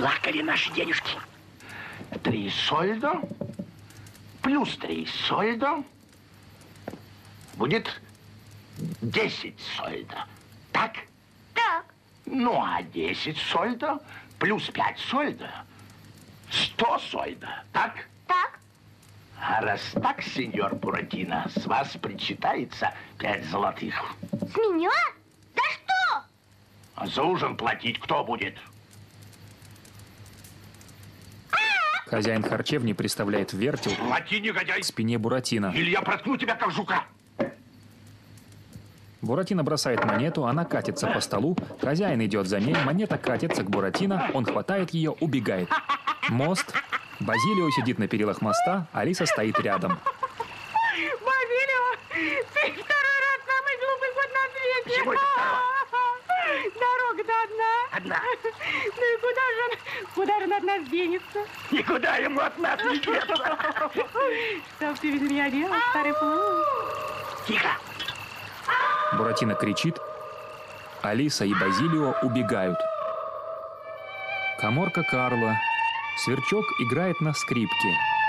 Плакали наши денежки. 3 сольдо плюс 3 сольдо будет 10 сольдо. Так? Так. Ну, а 10 сольдо плюс 5 сольдо 100 сольдо. Так? Так. А раз так, сеньор Буратино, с вас причитается 5 золотых. С меня? За что? А за ужин платить кто будет? Хозяин харчевни приставляет вертел Плати, негодяй! к спине Буратино. Или я проткну тебя, как жука. Буратино бросает монету, она катится по столу. Хозяин идет за ней, монета катится к Буратино, он хватает ее, убегает. Мост. Базилио сидит на перилах моста, Алиса стоит рядом. Базилио, ты второй раз самый глупый кот на свете. Почему это второй? Дорога-то одна. Одна. Ну и куда же он от нас денется? Никуда ему от нас не деться. Что ты без меня делал, старый плут? Тихо. Буратино кричит. Алиса и Базилио убегают. Каморка Карло. Сверчок играет на скрипке.